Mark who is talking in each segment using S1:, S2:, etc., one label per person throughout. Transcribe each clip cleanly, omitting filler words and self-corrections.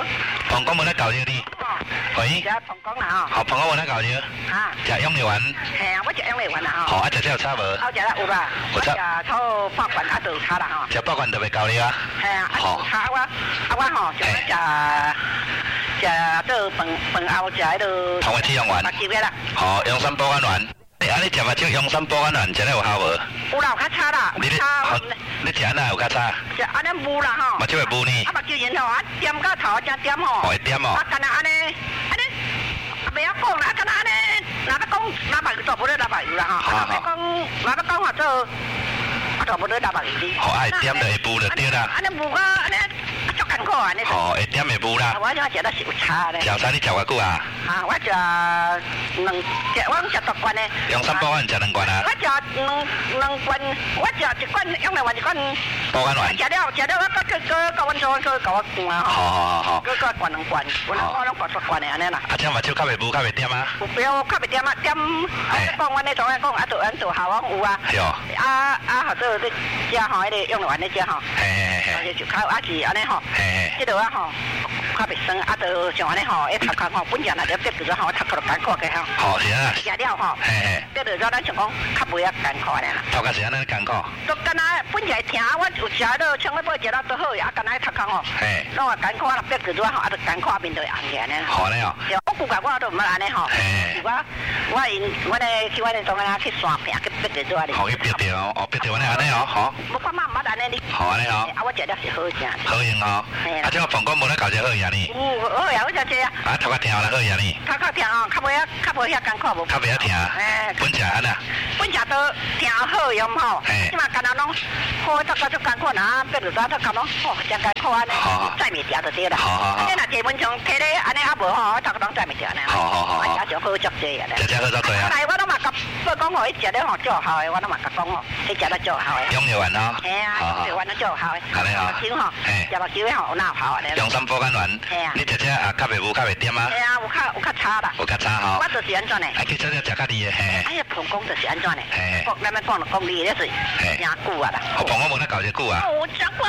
S1: 膀胱无咧搞着你。喂。
S2: 食膀胱啦吼。
S1: 好，膀胱无咧搞着。
S2: 哈。
S1: 食养乐丸。
S2: 系啊，我食养乐丸啦吼。
S1: 好，啊，食这有差无？
S2: 我食啦有啦。
S1: 有差。
S2: 食超半罐啊，就有差啦吼。
S1: 食半罐就袂够你啊。
S2: 系啊，啊有差我吼就食做饭后食迄个。
S1: 同个吃养丸。
S2: 目睭啦。
S1: 好，养生保肝丸。啊，你食嘛这养生保肝丸，食了有效无？
S2: 有啦，有较差啦，有差。
S1: 你食安那有较差？
S2: 食安尼无啦吼。
S1: 嘛就会无呢。
S2: 啊，目睭炎吼，啊点到头真点吼。
S1: 会点哦。
S2: 啊，干那安尼，袂晓讲啦，干那安尼，若要讲，若目做不了拿目油啦吼。若要讲话做，做不了拿目油。
S1: 好，爱点就会补就对啦。
S2: 安尼无个安尼，足艰苦安尼。
S1: 好，会点会补啦。
S2: 我怎食得是有差咧。
S1: 食差你食偌久啊？
S2: 啊，我食食大罐的。
S1: 养生保肝食2罐啊？
S2: 我食两罐，我食1罐养乐丸1罐。
S1: 保肝丸。
S2: 食了，我高温做搞我灌啊吼。好。搁灌2罐，我拢灌1罐的安尼啦。
S1: 啊，这嘛就较袂补，较袂点啊？
S2: 有标较袂点啊，点讲阮咧怎样讲啊？就按做效果有啊。
S1: 系哦。
S2: 或者你食吼，迄个养乐丸咧食吼。嘿。就较是安尼吼。迄落啊吼，较袂酸，啊就像安尼吼，一头壳吼，本人啊就变做吼，头壳就艰苦个吼。
S1: 好是啊。
S2: 食了吼。变做咱像讲较袂啊艰苦咧啦。
S1: 头壳是安尼艰苦。
S2: 都敢若本来疼，我有食到像我食到都好，啊敢若头壳吼。拢话艰苦啦，变做吼，啊就艰苦面对红起安尼。
S1: 好咧哦。
S2: 我骨甲我都毋捌安尼吼。我咧去我咧当啊去山坪去逼着做咧。
S1: 好去逼着哦，逼着安尼哦，好。
S2: 我感觉毋捌安尼哩。
S1: 好安尼哦。
S2: 啊，我食了是好食。
S1: 好用哦。啊，这个膀胱无咧搞只好呀呢。
S2: 有好呀，我食这啊。
S1: 啊，头壳疼啦好呀呢。
S2: 头壳疼哦，较无遐艰苦无。
S1: 较袂遐疼。本食安那。
S2: 本食都疼好用吼。即嘛干那拢好头壳足艰苦呐，逼着做头壳拢哦真艰苦安尼。载袂掉就对啦。
S1: 好。
S2: 你若摕文章摕咧安尼啊无吼，头壳拢载袂掉呢。
S1: 好。
S2: 我食就好足济啊。
S1: 食好足济啊。
S2: 来，我拢嘛甲不讲吼，伊食咧吼足有效的，我拢嘛甲讲吼，伊食咧足有效的。
S1: 养乐丸哦。
S2: 系啊，养乐丸都足有效的。
S1: 安尼哦。
S2: 目睭吼，食目睭吼有哪有效安尼。
S1: 养生保肝丸。
S2: 系啊。
S1: 你食这啊较袂补，较袂点啊。
S2: 系啊，有较差啦。
S1: 有较差吼。
S2: 我就是安怎呢？
S1: 啊，去做食较厉的嘿。
S2: 哎呀，膀胱就是安怎呢？咱们讲就讲你咧是真久啊啦。
S1: 我膀胱无咧搞只久啊。
S2: 我食过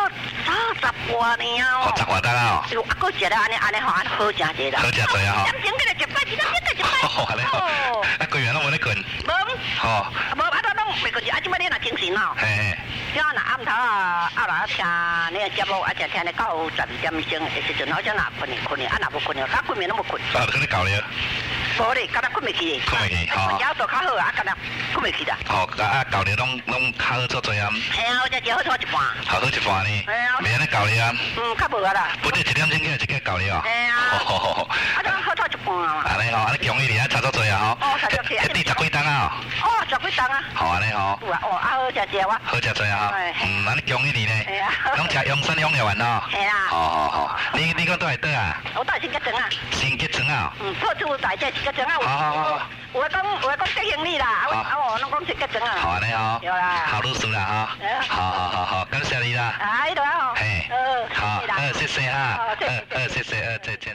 S2: 10多年啊。
S1: 10多年啊。
S2: 有啊，搁食了安尼吼，好食济啦。
S1: 好食济啊吼。
S2: 点钟个就1摆，今仔日就1摆。
S1: 安尼吼。啊，规暝拢无咧困。
S2: 无。
S1: 吼。
S2: 无啊，都拢袂困去，啊，即摆你若精神吼。
S1: 嘿。
S2: 即啊，若暗头啊，来听你个节目，啊，听咧到12点钟的时阵，好像若困去，啊，若无困去，敢困眠拢无困。
S1: 啊，跟你搞了。
S2: 无咧，敢若困袂去。
S1: 困袂去，吼。
S2: 腰都较好啊，敢若困袂去啦。
S1: 吼，啊，搞了拢较好做啊。
S2: 系啊，我只好做一半。
S1: 好一半呢。
S2: 系啊。
S1: 袂安尼搞了啊。
S2: 较无啊啦。
S1: 不对，1点钟起来就搞了哦。
S2: 系啊。啊，都好做一半啊。
S1: 安尼吼，安尼强一点，差足多啊吼。
S2: 差足多。
S1: 一滴10几担啊。
S2: 哦，10几担啊。
S1: 好安尼吼。
S2: 有啊，啊好食我。
S1: 好食多啊。安尼强一点呢。
S2: 系啊。
S1: 拢食养生养乐丸哦。
S2: 系啦。
S1: 好。你讲倒来倒啊？
S2: 我倒新吉庄啊。
S1: 新吉庄啊。
S2: 破厝大只新吉庄啊。
S1: 好。
S2: 我讲这行李啦，我拢讲新吉庄啊。
S1: 好安尼哦。
S2: 有啦。
S1: 好律师啦哈。好，感谢你啦。
S2: 啊，呢度啊。
S1: 嘿。好，谢谢啊。谢谢，再见。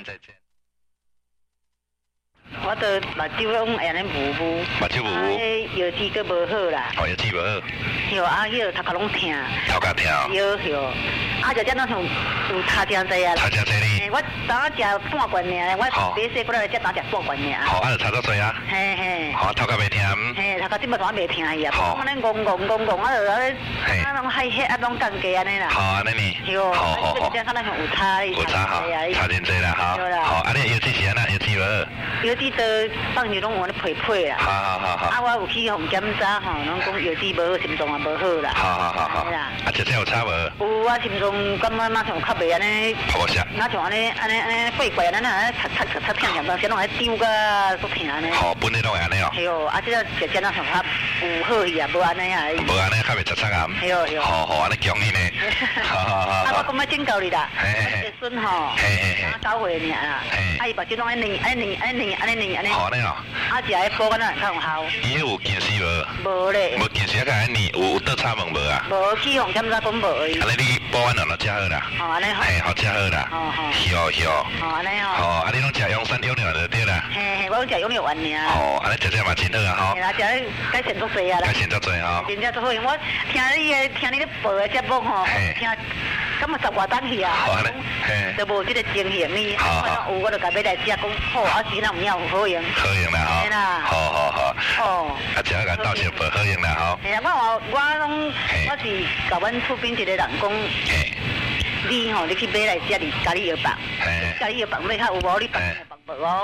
S2: 我都目睭拢安尼雾雾，
S1: 目睭雾。
S2: 腰子佫无好啦。
S1: 哦，腰子无好。
S2: 对啊，迄个头壳拢疼。
S1: 头壳疼。
S2: 对。啊，就这样像有差真济啊。
S1: 差真济哩。
S2: 我当食半罐尔，我别说过来才当食半罐尔。
S1: 好，啊就差足多啊。
S2: 嘿。
S1: 好，头壳袂疼。
S2: 嘿，头壳即摆全袂疼伊啊。好。安尼戆，啊就啊拢海血啊拢降低安尼啦。
S1: 好，安尼呢。
S2: 对。好。这样可能有差。
S1: 有差哈。差真济啦哈。好，啊你腰子是安那？腰子无？
S2: 腰子都放日拢有咧配啦。好。啊，我有去互检查吼，拢讲腰子无好，心脏也无好啦。
S1: 好。
S2: 啦。
S1: 啊，食有差无？
S2: 有啊，心脏感觉马上较袂安尼。
S1: 好食。
S2: 那像安尼怪怪安尼，擦疼两当时拢爱丢个足疼安尼。
S1: 好，本来拢会安尼哦。
S2: 系哦，啊，即个食真啊上较有好去啊，无安尼啊。
S1: 无安尼较袂擦擦啊。
S2: 系哦。
S1: 好，安尼强伊呢。好。
S2: 啊，我讲要警告你啦。
S1: 嘿。
S2: 孙吼。9岁尔啦。啊，伊目睭拢安尼。好
S1: 安尼哦。
S2: 啊，食迄补肝仔较有效。
S1: 伊有近视无？
S2: 无咧。
S1: 无近视啊，甲安尼有倒差问无啊？
S2: 无去互检查讲无。
S1: 安尼你补肝就食好啦。
S2: 好安尼好。
S1: 嘿，好食好啦。是哦。
S2: 好安尼哦。
S1: 好，啊你拢食养生养料就对啦。
S2: 嘿，我拢食养料丸尔。
S1: 哦，安尼食嘛真好啊吼。
S2: 嘿啦，食改善足济啊啦，
S1: 感谢足济吼，
S2: 真正足好用。我听你咧报的节目吼，听咁啊10外档去啊，都无这个情形呢。我就甲要来食，讲好，啊是那唔要好用。
S1: 好用啦吼，好。哦，啊，只个到时报好用啦吼。
S2: 係啊，我是甲阮厝边一个人讲。你吼，你去买来食你咖喱药棒，咖喱药棒买较有无？你放放无哦？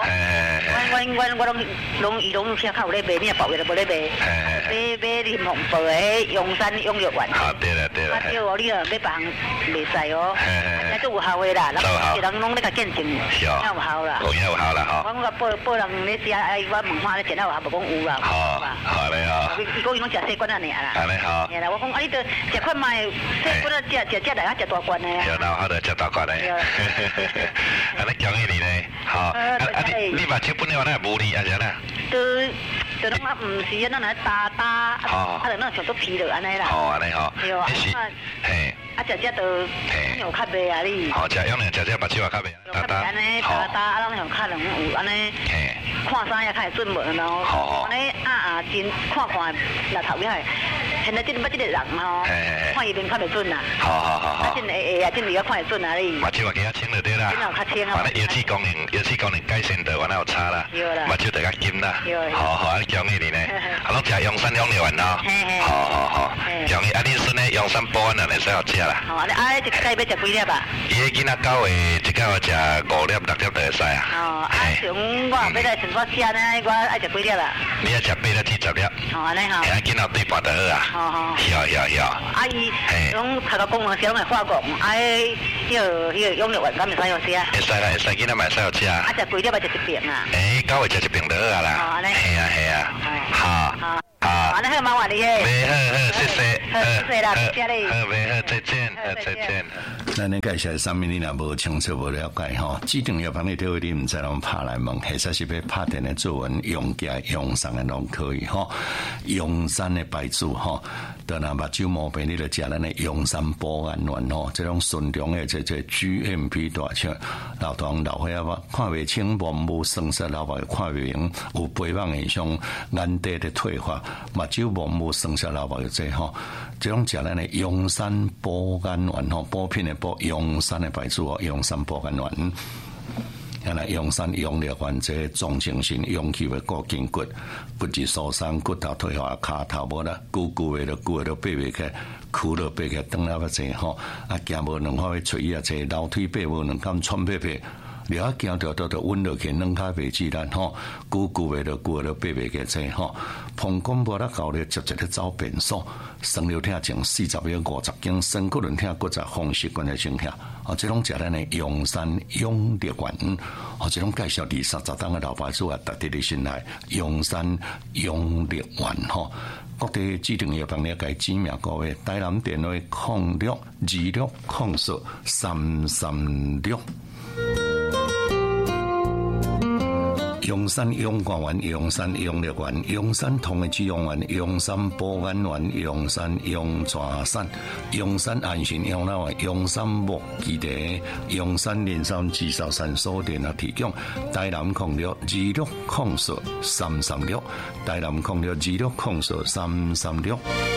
S2: 我拢遐较有咧卖，你也保卫都无咧卖。买林红报的永山永药丸。
S1: 好，对了。
S2: 啊对哦，你哦买别行袂使哦，啊都有效的啦，人拢咧甲见证，有效啦。
S1: 有效啦吼。
S2: 我报人咧食，我问看咧，真有效无讲有啦。
S1: 好嘞哦。
S2: 伊讲伊拢食细罐啊尔啦。
S1: 好嘞好。
S2: 係啦，我讲啊，你都食款卖细罐啊，食来啊，食大罐的啊。
S1: 有啦，我都食大罐的。啊，你讲伊呢？好。你把手本来那无哩，啊是啦。
S2: 就拢啊，唔是啊，咱来打，啊，就咱上都皮落安尼啦。
S1: 好安尼吼。
S2: 对啊。嘿。啊，食都有较卖啊你。
S1: 好，食用咧，食把手啊较卖。
S2: 打安尼打，啊，咱用较能有安尼。嘿。看衫也较会准无咯。好。安尼真看那头尾系，现在这个人吼，看伊面较袂准啦。好。啊，真会啊，真比较看会准啊你。
S1: 目睭啊，加清就对啦。
S2: 真有较清啊。
S1: 完了，油脂功能改善到，完了有差啦。
S2: 有啦。
S1: 目睭就较金啦。好，啊，讲伊哩呢。啊，拢食永山永药丸吼。好。讲伊啊，你孙呢永山保安啊，会使好食啦。
S2: 哦，啊，一个要食几粒啊？
S1: 伊个囡仔9岁，一个食5粒、6粒就会使啊。
S2: 哦，啊，像我要来趁我食呢，我爱食几粒啦？
S1: 你爱食8粒至10粒。
S2: 哦，安尼吼。
S1: 啊，囡仔对半就好啊。
S2: 好。
S1: 晓。
S2: 啊，伊拢读到公园时拢会化工，啊，迄个永药丸敢会使好食？
S1: 会使啦，会使囡仔嘛会使好食。
S2: 啊，食几粒啊？食一饼啊？
S1: 9岁食一饼就好啊啦。
S2: 哦，安尼。
S1: 系啊。好。
S2: 安尼好，麻烦你嘿。
S1: 好，谢谢
S2: 啦，谢谢你。
S1: 好，再见。
S3: 咱咧介绍上面你若无清楚无了解吼，指定药房你对你唔知拢拍来问，或者是要拍电的作文用家用上的拢可以吼。用山的牌子吼，当然目睭毛病你就食咱的用山保安丸吼，这种纯良的这 GMP 大厂，老唐老伙仔看袂清，无损失老爸看袂明，有肥胖现象，眼底的退化，目睭无损失老爸就这吼，这种食咱的用山保安丸吼，补品的补用山的牌子哦，用山保安丸。原来用山用药丸这壮精神，用气的固筋骨，骨质疏松，骨头退化，骹头无啦，久的都爬袂起，躯都爬起，长了个济吼，啊行无两块嘴啊济，楼梯爬无两杆喘屁屁。你啊行着都稳落去，两骹袂自然吼，久的都爬袂起济吼，膀胱无得搞咧，直咧走便所，生了疼症40秒50斤，身骨轮疼骨折，风湿关节症疼。哦，这种食咱的永山永力丸，哦，这种介绍20-30档的老牌子啊，特地的心来永山永力丸吼。各地指定药房了解指名各位，台南电话0626040336。永山永冠丸、永山永力丸、永山同的止用丸、永山保安丸、永山永全山、永山安心养老丸、永山木基地、永山连山至少山所店啊提供。台南0626040336，台南0626040336。